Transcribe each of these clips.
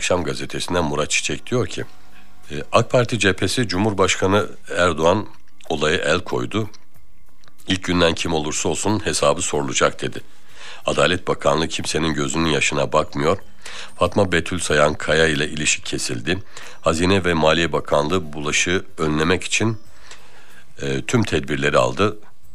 Akşam Gazetesi'nden Murat Çiçek diyor ki, AK Parti cephesi Cumhurbaşkanı Erdoğan olaya el koydu. İlk günden kim olursa olsun hesabı sorulacak dedi. Adalet Bakanlığı kimsenin gözünün yaşına bakmıyor. Fatma Betül Sayan Kaya ile ilişki kesildi. Hazine ve Maliye Bakanlığı bulaşı önlemek için tüm tedbirleri aldı.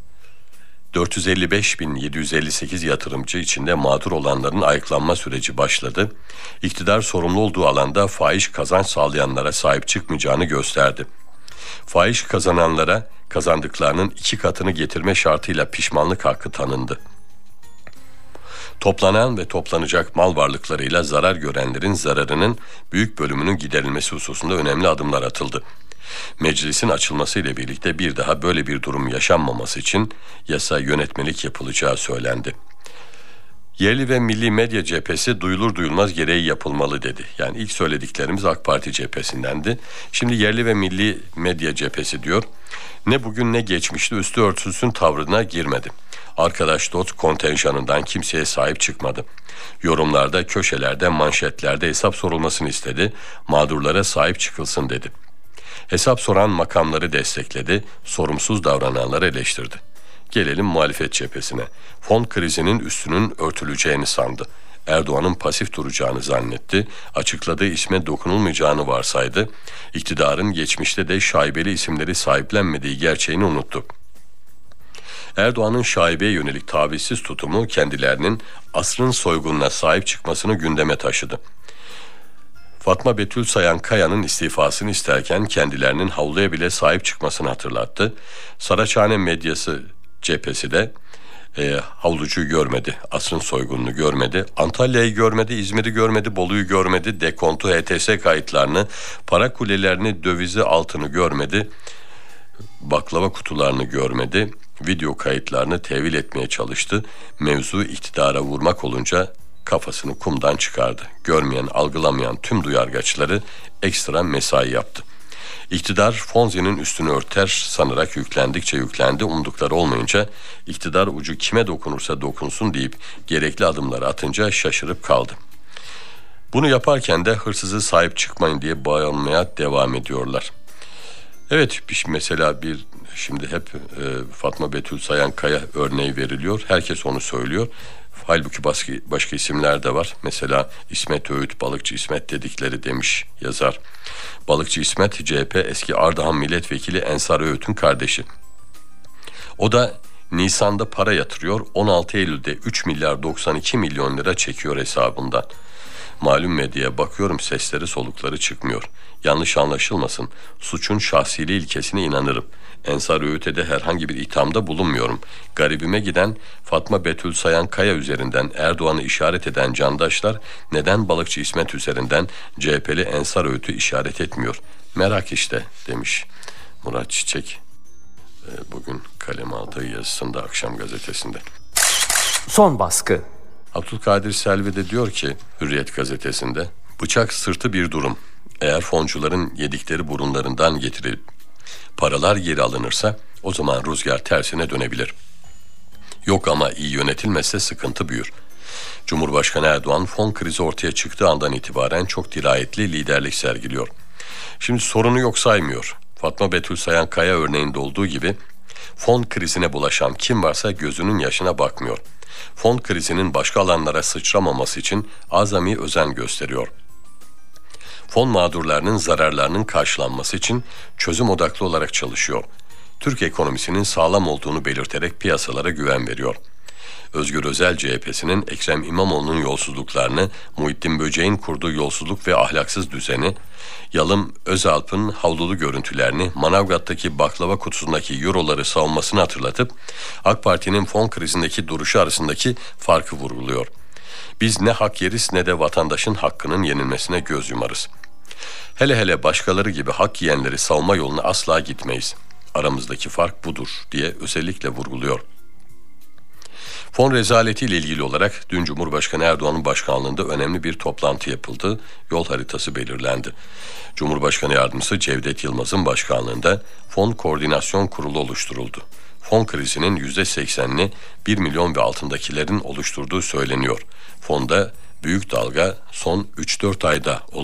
455.758 yatırımcı içinde mağdur olanların ayıklanma süreci başladı. İktidar sorumlu olduğu alanda fahiş kazanç sağlayanlara sahip çıkmayacağını gösterdi. Fahiş kazananlara kazandıklarının 2 katını getirme şartıyla pişmanlık hakkı tanındı. Toplanan ve toplanacak mal varlıklarıyla zarar görenlerin zararının büyük bölümünün giderilmesi hususunda önemli adımlar atıldı. Meclisin açılmasıyla birlikte bir daha böyle bir durum yaşanmaması için yasa yönetmelik yapılacağı söylendi. Yerli ve milli medya cephesi duyulur duyulmaz gereği yapılmalı dedi. Yani ilk söylediklerimiz AK Parti cephesindendi. Şimdi yerli ve milli medya cephesi diyor. Ne bugün ne geçmişte üstü örtülsün tavrına girmedi. Arkadaş dost kontenjanından kimseye sahip çıkmadı. Yorumlarda, köşelerde, manşetlerde hesap sorulmasını istedi. Mağdurlara sahip çıkılsın dedi. Hesap soran makamları destekledi, sorumsuz davrananları eleştirdi. Gelelim muhalefet cephesine. Fon krizinin üstünün örtüleceğini sandı. Erdoğan'ın pasif duracağını zannetti. Açıkladığı isme dokunulmayacağını varsaydı. İktidarın geçmişte de şaibeli isimleri sahiplenmediği gerçeğini unuttu. Erdoğan'ın şaibeye yönelik tavizsiz tutumu kendilerinin asrın soygununa sahip çıkmasını gündeme taşıdı. Fatma Betül Sayan Kaya'nın istifasını isterken kendilerinin havluya bile sahip çıkmasını hatırlattı. Saraçhane medyası cephesi de havlucuyu görmedi, asrın soygununu görmedi, Antalya'yı görmedi, İzmir'i görmedi, Bolu'yu görmedi, dekontu, HTS kayıtlarını, para kulelerini, dövizi, altını görmedi, baklava kutularını görmedi, video kayıtlarını tevil etmeye çalıştı. Mevzu iktidara vurmak olunca kafasını kumdan çıkardı. Görmeyen, algılamayan tüm duyargaçları ekstra mesai yaptı. İktidar Fonzi'nin üstünü örter sanarak yüklendikçe yüklendi. Umdukları olmayınca iktidar ucu kime dokunursa dokunsun deyip gerekli adımları atınca şaşırıp kaldı. Bunu yaparken de hırsızı sahip çıkmayın diye bağırmaya devam ediyorlar. Evet, mesela şimdi hep Fatma Betül Sayan Kaya örneği veriliyor. Herkes onu söylüyor. Halbuki başka isimler de var. Mesela İsmet Öğüt, Balıkçı İsmet dedikleri demiş yazar. Balıkçı İsmet, CHP eski Ardahan Milletvekili Ensar Öğüt'ün kardeşi. O da Nisan'da para yatırıyor, 16 Eylül'de 3 milyar 92 milyon lira çekiyor hesabından. Malum medyaya bakıyorum, sesleri solukları çıkmıyor. Yanlış anlaşılmasın, suçun şahsiliği ilkesine inanırım. Ensar Öğüt'e de herhangi bir ithamda bulunmuyorum. Garibime giden Fatma Betül Sayan Kaya üzerinden Erdoğan'ı işaret eden candaşlar neden Balıkçı İsmet üzerinden CHP'li Ensar Öğüt'ü işaret etmiyor? Merak işte demiş Murat Çiçek. Bugün kaleme aldığı yazısında Akşam Gazetesi'nde. Son baskı. Abdülkadir Selvi de diyor ki Hürriyet Gazetesi'nde, bıçak sırtı bir durum. Eğer foncuların yedikleri burunlarından getirilip paralar geri alınırsa o zaman rüzgar tersine dönebilir. Yok ama iyi yönetilmezse sıkıntı büyür. Cumhurbaşkanı Erdoğan fon krizi ortaya çıktığı andan itibaren çok dirayetli liderlik sergiliyor. Şimdi sorunu yok saymıyor. Fatma Betül Sayan Kaya örneğinde olduğu gibi fon krizine bulaşan kim varsa gözünün yaşına bakmıyor. Fon krizinin başka alanlara sıçramaması için azami özen gösteriyor. Fon mağdurlarının zararlarının karşılanması için çözüm odaklı olarak çalışıyor. Türk ekonomisinin sağlam olduğunu belirterek piyasalara güven veriyor. Özgür Özel CHP'sinin Ekrem İmamoğlu'nun yolsuzluklarını, Muhittin Böceğin kurduğu yolsuzluk ve ahlaksız düzeni, Yalım Özalp'ın havlulu görüntülerini, Manavgat'taki baklava kutusundaki euroları savunmasını hatırlatıp AK Parti'nin fon krizindeki duruşu arasındaki farkı vurguluyor. Biz ne hak yeriz ne de vatandaşın hakkının yenilmesine göz yumarız. Hele hele başkaları gibi hak yiyenleri savunma yoluna asla gitmeyiz. Aramızdaki fark budur diye özellikle vurguluyor. Fon rezaletiyle ilgili olarak dün Cumhurbaşkanı Erdoğan'ın başkanlığında önemli bir toplantı yapıldı. Yol haritası belirlendi. Cumhurbaşkanı Yardımcısı Cevdet Yılmaz'ın başkanlığında Fon Koordinasyon Kurulu oluşturuldu. Fon krizinin %80'ini 1 milyon ve altındakilerin oluşturduğu söyleniyor. Fonda büyük dalga son 3-4 ayda oldu.